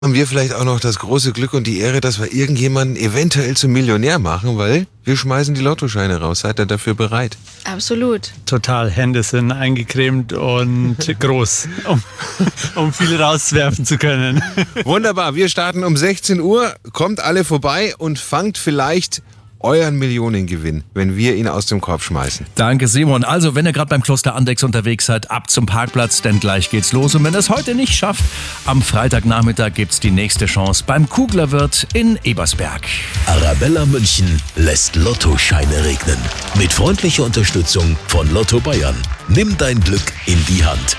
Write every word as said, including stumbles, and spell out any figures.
Haben wir vielleicht auch noch das große Glück und die Ehre, dass wir irgendjemanden eventuell zum Millionär machen, weil wir schmeißen die Lottoscheine raus. Seid ihr dafür bereit? Absolut. Total, Hände sind eingecremt und groß, um, um viel rauswerfen zu können. Wunderbar, wir starten um sechzehn Uhr. Kommt alle vorbei und fangt vielleicht euren Millionengewinn, wenn wir ihn aus dem Korb schmeißen. Danke, Simon. Also, wenn ihr gerade beim Kloster Andechs unterwegs seid, ab zum Parkplatz, denn gleich geht's los. Und wenn ihr es heute nicht schafft, am Freitagnachmittag gibt's die nächste Chance beim Kuglerwirt in Ebersberg. Arabella München lässt Lottoscheine regnen. Mit freundlicher Unterstützung von Lotto Bayern. Nimm dein Glück in die Hand.